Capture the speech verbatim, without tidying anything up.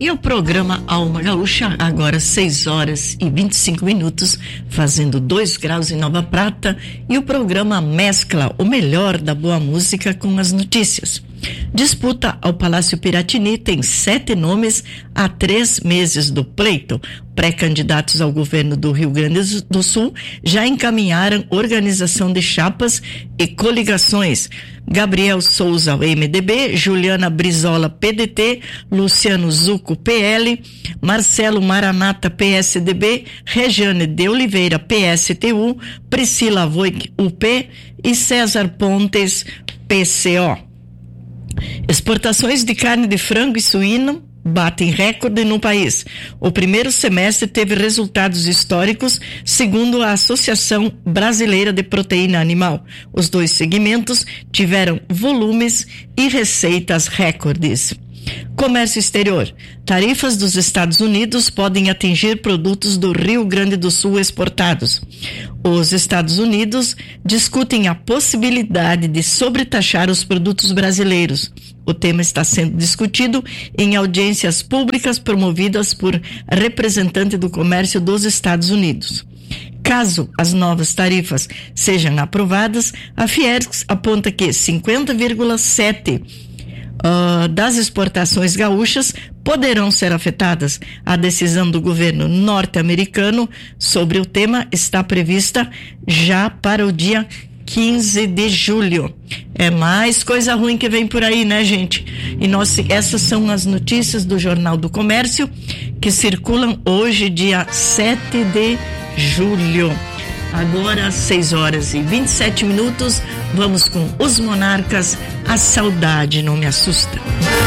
E o programa Alma Gaúcha, agora seis horas e vinte e cinco minutos, fazendo dois graus em Nova Prata, e o programa mescla o melhor da boa música com as notícias. Disputa ao Palácio Piratini tem sete nomes há três meses do pleito. Pré-candidatos ao governo do Rio Grande do Sul já encaminharam organização de chapas e coligações. Gabriel Souza, M D B, Juliana Brizola, P D T, Luciano Zucco, P L, Marcelo Maranata, P S D B, Regiane de Oliveira, P S T U, Priscila Voig, U P e César Pontes, P C O. Exportações de carne de frango e suíno batem recorde no país. O primeiro semestre teve resultados históricos, segundo a Associação Brasileira de Proteína Animal. Os dois segmentos tiveram volumes e receitas recordes. Comércio exterior. Tarifas dos Estados Unidos podem atingir produtos do Rio Grande do Sul exportados. Os Estados Unidos discutem a possibilidade de sobretaxar os produtos brasileiros. O tema está sendo discutido em audiências públicas promovidas por representante do comércio dos Estados Unidos. Caso as novas tarifas sejam aprovadas, a Fiergs aponta que cinquenta vírgula sete por cento Uh, das exportações gaúchas poderão ser afetadas. A decisão do governo norte-americano sobre o tema está prevista já para o dia quinze de julho. É mais coisa ruim que vem por aí, né, gente? E nós, essas são as notícias do Jornal do Comércio que circulam hoje, dia sete de julho. Agora, seis horas e vinte e sete minutos, vamos com Os Monarcas, A Saudade Não Me Assusta.